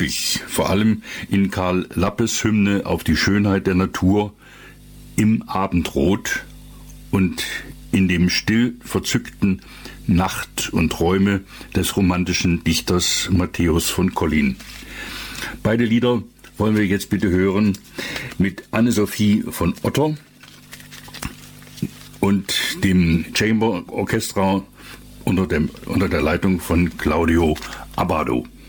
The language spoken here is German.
üppig, vor allem in Karl Lappes Hymne auf die Schönheit der Natur im Abendrot und in dem still verzückten Nacht und Träume des romantischen Dichters Matthäus von Collin. Beide Lieder wollen wir jetzt bitte hören mit Anne-Sophie von Otter und dem Chamber Orchestra unter der Leitung von Claudio Abbado.